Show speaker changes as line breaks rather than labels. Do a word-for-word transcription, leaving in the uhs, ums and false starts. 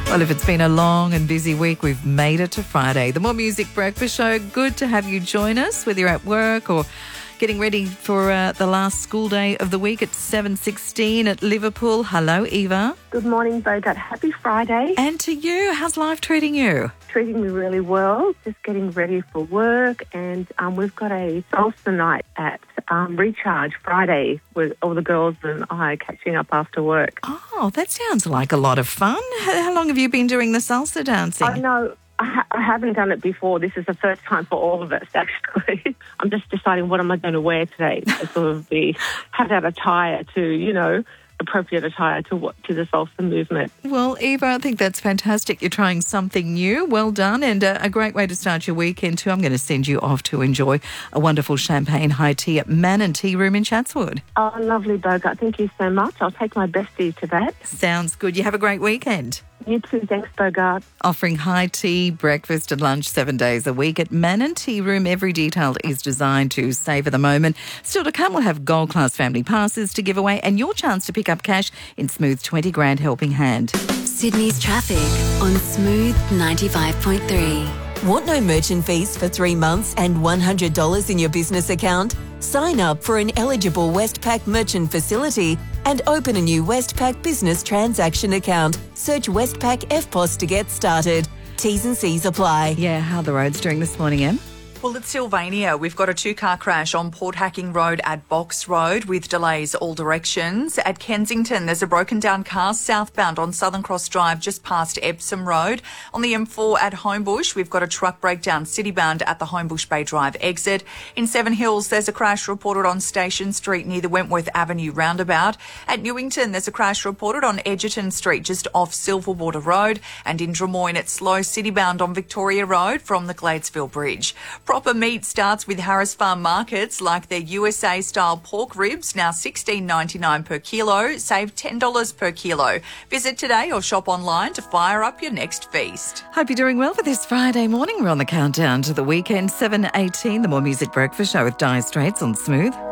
Well, if it's been a long and busy week, we've made it to Friday. The More Music Breakfast Show. Good to have you join us, whether you're at work or getting ready for uh, the last school day of the week at seven sixteen at Liverpool. Hello, Eva.
Good morning, Bogart. Happy Friday.
And to you, how's life treating you?
Treating me really well. Just getting ready for work. And um, we've got a salsa night at um, Recharge Friday with all the girls and I catching up after work.
Oh, that sounds like a lot of fun. How how long have you been doing the salsa dancing?
I know. I, ha- I haven't done it before. This is the first time for all of us, actually. I'm just deciding what am I going to wear today. To sort of be, have that attire to, you know, appropriate attire to what to the salsa movement.
Well, Eva, I think that's fantastic. You're trying something new. Well done, and uh, a great way to start your weekend too. I'm going to send you off to enjoy a wonderful champagne high tea at Mannon Tea Room in Chatswood.
Oh, lovely, Bogart. Thank you so much. I'll take my bestie to that.
Sounds good. You have a great weekend.
You too. Thanks, Bogart.
Offering high tea, breakfast and lunch seven days a week at Mannon Tea Room. Every detail is designed to savour the moment. Still to come, we'll have Gold Class family passes to give away and your chance to pick up cash in Smooth twenty grand helping hand.
Sydney's traffic on Smooth ninety-five point three.
Want no merchant fees for three months and one hundred dollars in your business account? Sign up for an eligible Westpac merchant facility and open a new Westpac business transaction account. Search Westpac F P O S to get started. T's and C's apply.
Yeah, how are the roads doing this morning, Em?
Well, at Sylvania, we've got a two-car crash on Port Hacking Road at Box Road with delays all directions. At Kensington, there's a broken-down car southbound on Southern Cross Drive just past Epsom Road. On the M four at Homebush, we've got a truck breakdown citybound at the Homebush Bay Drive exit. In Seven Hills, there's a crash reported on Station Street near the Wentworth Avenue roundabout. At Newington, there's a crash reported on Edgerton Street just off Silverwater Road. And in Drummoyne, it's slow citybound on Victoria Road from the Gladesville Bridge. Proper meat starts with Harris Farm Markets, like their U S A-style pork ribs, now sixteen ninety-nine per kilo, save ten dollars per kilo. Visit today or shop online to fire up your next feast.
Hope you're doing well for this Friday morning. We're on the countdown to the weekend, seven eighteen, the More Music Breakfast Show with Dire Straits on Smooth.